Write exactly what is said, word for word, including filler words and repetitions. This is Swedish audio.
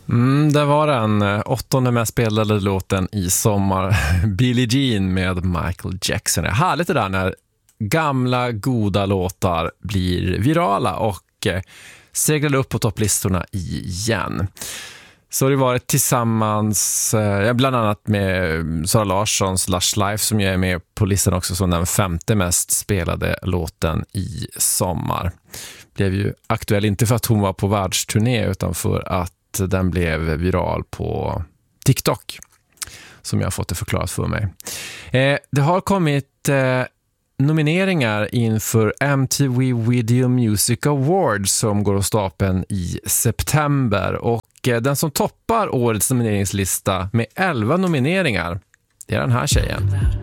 Mm, det var den åttonde mest spelade låten i sommar. Billie Jean med Michael Jackson. Det är härligt det där när gamla goda låtar blir virala och eh, seglar upp på topplistorna igen. Så har det varit tillsammans eh, bland annat med Sara Larssons Lush Life som ju är med på listan också som den femte mest spelade låten i sommar. Blev ju aktuell inte för att hon var på världsturné utan för att den blev viral på TikTok som jag har fått det förklarat för mig. Eh, det har kommit eh, nomineringar inför M T V Video Music Awards som går av stapeln i september och eh, den som toppar årets nomineringslista med elva nomineringar, det är den här tjejen.